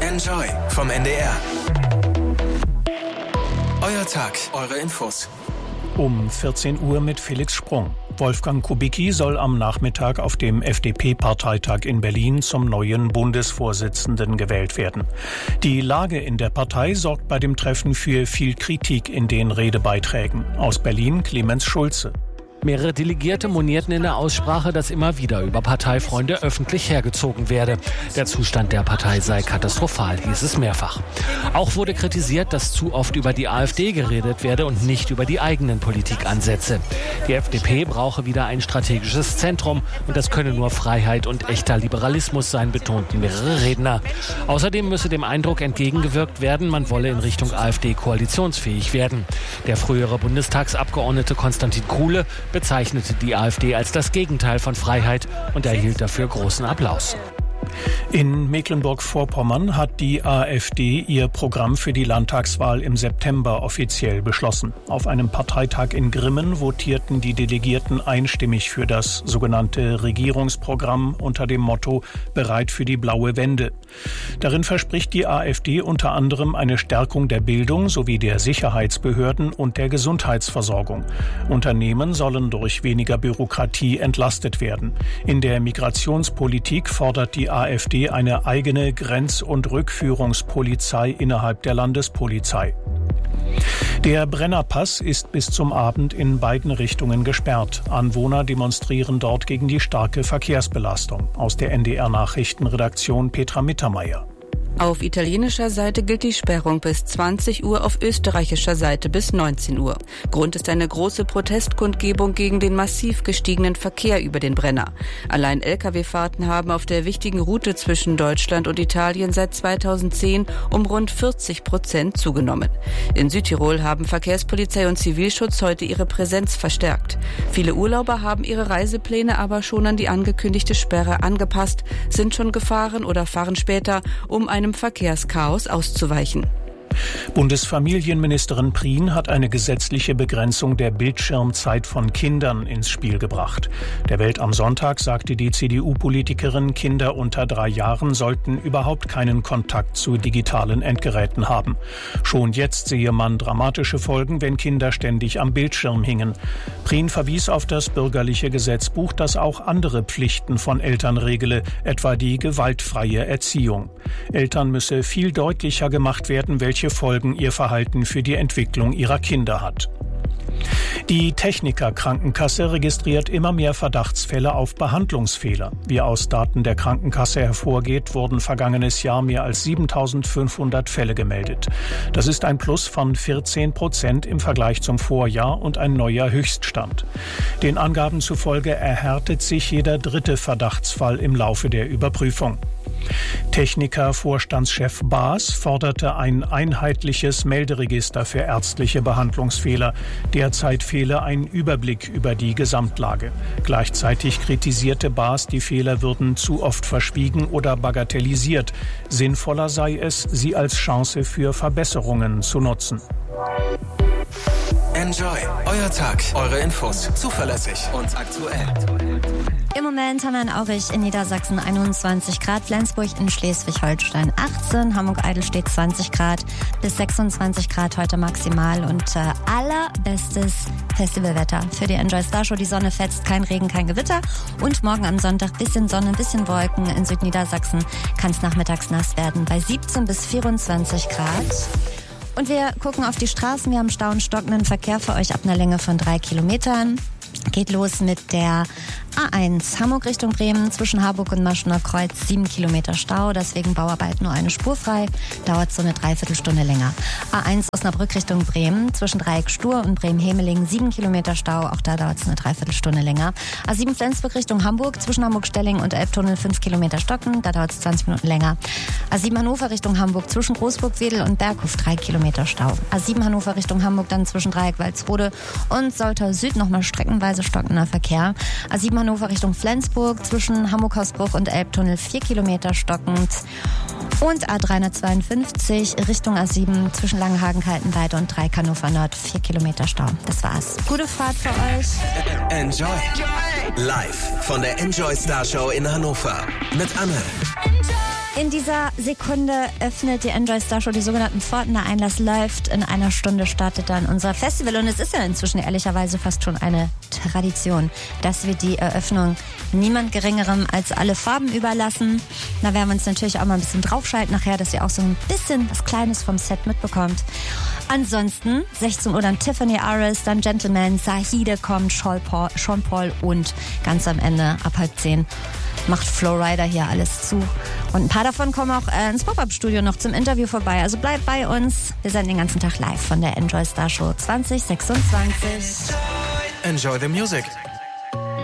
Enjoy vom NDR. Euer Tag, eure Infos. Um 14 Uhr mit Felix Sprung. Wolfgang Kubicki soll am Nachmittag auf dem FDP-Parteitag in Berlin zum neuen Bundesvorsitzenden gewählt werden. Die Lage in der Partei sorgt bei dem Treffen für viel Kritik in den Redebeiträgen. Aus Berlin Clemens Schulze. Mehrere Delegierte monierten in der Aussprache, dass immer wieder über Parteifreunde öffentlich hergezogen werde. Der Zustand der Partei sei katastrophal, hieß es mehrfach. Auch wurde kritisiert, dass zu oft über die AfD geredet werde und nicht über die eigenen Politikansätze. Die FDP brauche wieder ein strategisches Zentrum und das könne nur Freiheit und echter Liberalismus sein, betonten mehrere Redner. Außerdem müsse dem Eindruck entgegengewirkt werden, man wolle in Richtung AfD koalitionsfähig werden. Der frühere Bundestagsabgeordnete Konstantin Kuhle bezeichnete die AfD als das Gegenteil von Freiheit und erhielt dafür großen Applaus. In Mecklenburg-Vorpommern hat die AfD ihr Programm für die Landtagswahl im September offiziell beschlossen. Auf einem Parteitag in Grimmen votierten die Delegierten einstimmig für das sogenannte Regierungsprogramm unter dem Motto »Bereit für die blaue Wende«. Darin verspricht die AfD unter anderem eine Stärkung der Bildung sowie der Sicherheitsbehörden und der Gesundheitsversorgung. Unternehmen sollen durch weniger Bürokratie entlastet werden. In der Migrationspolitik fordert die AfD eine eigene Grenz- und Rückführungspolizei innerhalb der Landespolizei. Der Brennerpass ist bis zum Abend in beiden Richtungen gesperrt. Anwohner demonstrieren dort gegen die starke Verkehrsbelastung. Aus der NDR-Nachrichtenredaktion Petra Mittermeier. Auf italienischer Seite gilt die Sperrung bis 20 Uhr, auf österreichischer Seite bis 19 Uhr. Grund ist eine große Protestkundgebung gegen den massiv gestiegenen Verkehr über den Brenner. Allein Lkw-Fahrten haben auf der wichtigen Route zwischen Deutschland und Italien seit 2010 um rund 40% zugenommen. In Südtirol haben Verkehrspolizei und Zivilschutz heute ihre Präsenz verstärkt. Viele Urlauber haben ihre Reisepläne aber schon an die angekündigte Sperre angepasst, sind schon gefahren oder fahren später, um einem Verkehrschaos auszuweichen. Bundesfamilienministerin Prien hat eine gesetzliche Begrenzung der Bildschirmzeit von Kindern ins Spiel gebracht. Der Welt am Sonntag sagte die CDU-Politikerin, Kinder unter 3 Jahren sollten überhaupt keinen Kontakt zu digitalen Endgeräten haben. Schon jetzt sehe man dramatische Folgen, wenn Kinder ständig am Bildschirm hingen. Prien verwies auf das bürgerliche Gesetzbuch, das auch andere Pflichten von Eltern regle, etwa die gewaltfreie Erziehung. Eltern müsse viel deutlicher gemacht werden, welche Folgen ihr Verhalten für die Entwicklung ihrer Kinder hat. Die Techniker-Krankenkasse registriert immer mehr Verdachtsfälle auf Behandlungsfehler. Wie aus Daten der Krankenkasse hervorgeht, wurden vergangenes Jahr mehr als 7.500 Fälle gemeldet. Das ist ein Plus von 14% im Vergleich zum Vorjahr und ein neuer Höchststand. Den Angaben zufolge erhärtet sich jeder 3. Verdachtsfall im Laufe der Überprüfung. Techniker-Vorstandschef Baas forderte ein einheitliches Melderegister für ärztliche Behandlungsfehler. Derzeit fehle ein Überblick über die Gesamtlage. Gleichzeitig kritisierte Baas, die Fehler würden zu oft verschwiegen oder bagatellisiert. Sinnvoller sei es, sie als Chance für Verbesserungen zu nutzen. Enjoy, euer Tag, eure Infos, zuverlässig und aktuell. Im Moment haben wir in Aurich in Niedersachsen 21 Grad, Flensburg in Schleswig-Holstein 18, Hamburg-Eidelstedt 20 Grad bis 26 Grad heute maximal und allerbestes Festivalwetter für die Enjoy Star Show. Die Sonne fetzt, kein Regen, kein Gewitter und morgen am Sonntag bisschen Sonne, bisschen Wolken. In Südniedersachsen kann es nachmittags nass werden bei 17 bis 24 Grad. Und wir gucken auf die Straßen. Wir haben Stau und stockenden Verkehr für euch ab einer Länge von 3 Kilometern. Geht los mit der A1 Hamburg Richtung Bremen zwischen Harburg und Maschener Kreuz 7 Kilometer Stau, deswegen Bauarbeit nur eine Spur frei, dauert so eine Dreiviertelstunde länger. A1 Osnabrück Richtung Bremen zwischen Dreieck Stur und Bremen-Hemeling 7 Kilometer Stau, auch da dauert es eine Dreiviertelstunde länger. A7 Flensburg Richtung Hamburg zwischen Hamburg-Stelling und Elbtunnel 5 Kilometer Stocken, da dauert es 20 Minuten länger. A7 Hannover Richtung Hamburg zwischen Großburg-Wedel und Berghof 3 Kilometer Stau. A7 Hannover Richtung Hamburg dann zwischen Dreieck Walsrode und Soltau Süd nochmal streckenweise stockender Verkehr. A7 Hannover Richtung Flensburg zwischen Hamburg-Hausbruch und Elbtunnel 4 Kilometer stockend. Und A352 Richtung A7 zwischen Langenhagen-Kaltenweide und Dreieck Hannover Nord 4 Kilometer Stau. Das war's. Gute Fahrt für euch. Enjoy. Live von der Enjoy Star Show in Hannover mit Anne. In dieser Sekunde öffnet die Enjoy Star Show die sogenannten Pforten. Der Einlass läuft. In einer Stunde startet dann unser Festival. Und es ist ja inzwischen ehrlicherweise fast schon eine Tradition, dass wir die Eröffnung niemand Geringerem als Alle Farben überlassen. Da werden wir uns natürlich auch mal ein bisschen draufschalten nachher, dass ihr auch so ein bisschen was Kleines vom Set mitbekommt. Ansonsten 16 Uhr dann Tiffany Aris, dann Gentleman, Zahide kommt, Sean Paul und ganz am Ende ab 9:30 macht Flowrider hier alles zu. Und ein paar davon kommen auch ins Pop-Up-Studio noch zum Interview vorbei. Also bleibt bei uns. Wir senden den ganzen Tag live von der Enjoy Star Show 2026. Enjoy the music.